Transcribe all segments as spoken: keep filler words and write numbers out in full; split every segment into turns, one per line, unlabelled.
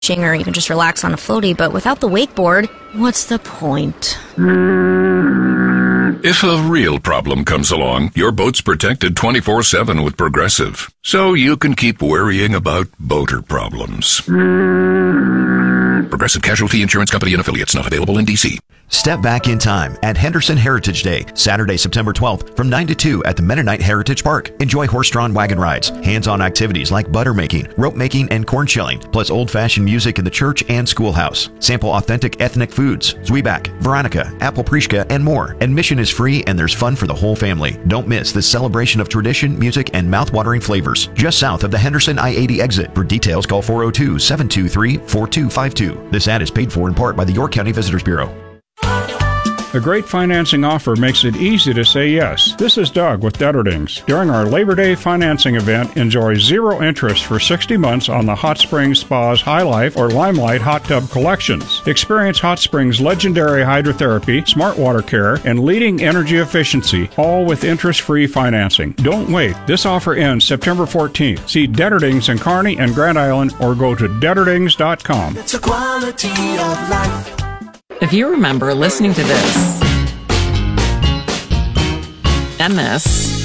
or even just relax on a floaty, but without the wakeboard, what's the point?
If a real problem comes along, your boat's protected twenty-four seven with Progressive, so you can keep worrying about boater problems. Progressive Casualty Insurance Company and Affiliates, not available in D C.
Step back in time at Henderson Heritage Day, Saturday, September twelfth from nine to two at the Mennonite Heritage Park. Enjoy horse-drawn wagon rides, hands-on activities like butter making, rope making, and corn shelling, plus old-fashioned music in the church and schoolhouse. Sample authentic ethnic foods, zwieback, veronica, apple prishka, and more. Admission is free and there's fun for the whole family. Don't miss this celebration of tradition, music, and mouth-watering flavors. Just south of the Henderson I eighty exit. For details, call four oh two, seven two three, four two five two. This ad is paid for in part by the York County Visitors Bureau.
A great financing offer makes it easy to say yes. This is Doug with Detterdings. During our Labor Day financing event, enjoy zero interest for sixty months on the Hot Springs Spas High Life or Limelight Hot Tub collections. Experience Hot Springs' legendary hydrotherapy, smart water care, and leading energy efficiency, all with interest-free financing. Don't wait. This offer ends September fourteenth. See Detterdings in Kearney and Grand Island or go to detterdings dot com.
It's a quality of life.
If you remember listening to this, and this,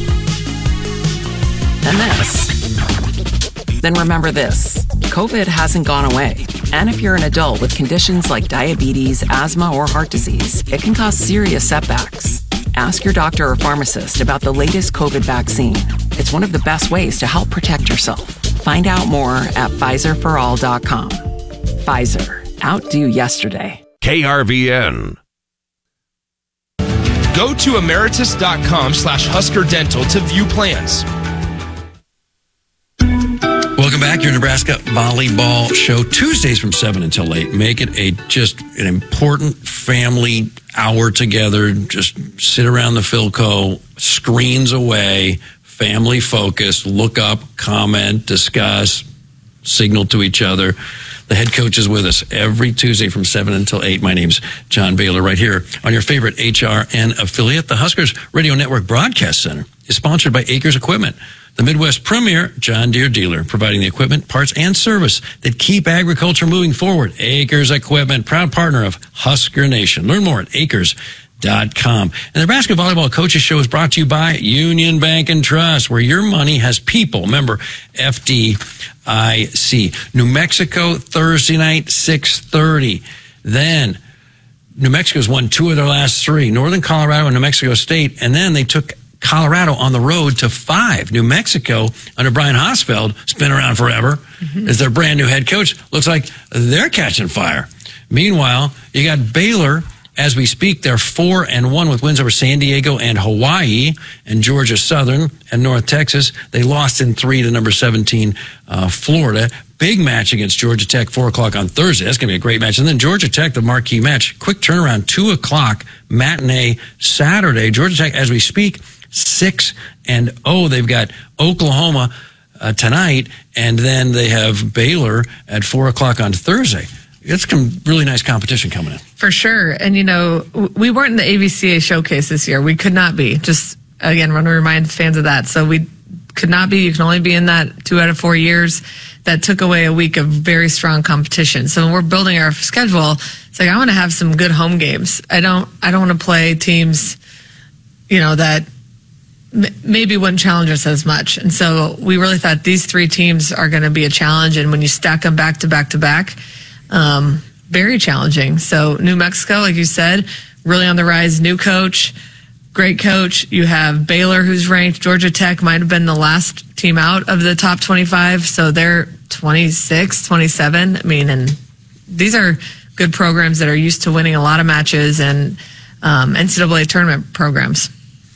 and this, then remember this. COVID hasn't gone away. And if you're an adult with conditions like diabetes, asthma, or heart disease, it can cause serious setbacks. Ask your doctor or pharmacist about the latest COVID vaccine. It's one of the best ways to help protect yourself. Find out more at Pfizer for all dot com. Pfizer. Outdo yesterday.
K R V N.
Go to emeritus.com slash Husker Dental to view plans.
Welcome back. Your Nebraska Volleyball Show. Tuesdays from seven until eight. Make it a just an important family hour together. Just sit around the Philco, screens away, family focused, look up, comment, discuss, signal to each other. The head coach is with us every Tuesday from seven until eight. My name's John Baylor, right here on your favorite H R N affiliate. The Huskers Radio Network Broadcast Center is sponsored by Acres Equipment, the Midwest premier John Deere dealer, providing the equipment, parts, and service that keep agriculture moving forward. Acres Equipment, proud partner of Husker Nation. Learn more at acres dot com. And the Nebraska Volleyball Coaches Show is brought to you by Union Bank and Trust, where your money has people. Member F D I C. New Mexico, Thursday night, six thirty. Then New Mexico's won two of their last three. Northern Colorado and New Mexico State. And then they took Colorado on the road to five. New Mexico, under Brian Hosfeld, has been around forever, mm-hmm. as their brand new head coach. Looks like they're catching fire. Meanwhile, you got Baylor. As we speak, they're four and one with wins over San Diego and Hawaii and Georgia Southern and North Texas. They lost in three to number seventeen, uh, Florida. Big match against Georgia Tech, four o'clock on Thursday. That's going to be a great match. And then Georgia Tech, the marquee match. Quick turnaround, two o'clock matinee Saturday. Georgia Tech, as we speak, six and oh. They've got Oklahoma uh, tonight, and then they have Baylor at four o'clock on Thursday. It's some really nice competition coming in.
For sure. And, you know, we weren't in the A V C A showcase this year. We could not be. Just, again, want to remind fans of that. So we could not be. You can only be in that two out of four years. That took away a week of very strong competition. So when we're building our schedule, it's like, I want to have some good home games. I don't, I don't want to play teams, you know, that m- maybe wouldn't challenge us as much. And so we really thought these three teams are going to be a challenge. And when you stack them back to back to back, Um, very challenging. So New Mexico, like you said, really on the rise. New coach, great coach. You have Baylor, who's ranked. Georgia Tech might have been the last team out of the top twenty-five. So they're twenty-six, twenty-seven. I mean, and these are good programs that are used to winning a lot of matches and um, N C double A tournament programs.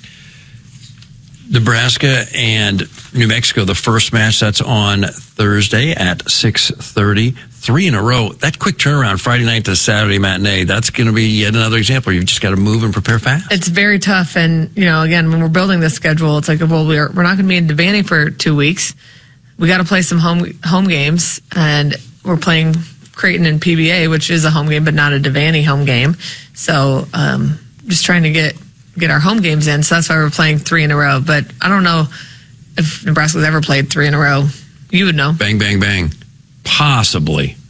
Nebraska and New Mexico, the first match, that's on Thursday at six thirty. Three in a row. That quick turnaround, Friday night to Saturday matinee, that's going to be yet another example. You've just got to move and prepare fast.
It's very tough. And, you know, again, when we're building this schedule, it's like, well, we're, we're not going to be in Devaney for two weeks. We got to play some home home games. And we're playing Creighton and P B A, which is a home game, but not a Devaney home game. So um, just trying to get, get our home games in. So that's why we're playing three in a row. But I don't know if Nebraska's ever played three in a row. You would know.
Bang, bang, bang. possibly